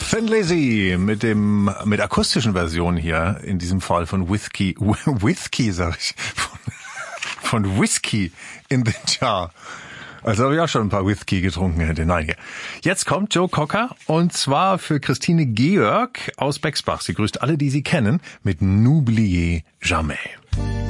Thin Lizzy mit akustischen Versionen hier, in diesem Fall von Whisky, sag ich, von Whisky in the Jar. Also habe ich auch schon ein paar Whisky getrunken hätte. Nein, hier. Jetzt kommt Joe Cocker und zwar für Christine Georg aus Bexbach. Sie grüßt alle, die sie kennen, mit N'oubliez jamais.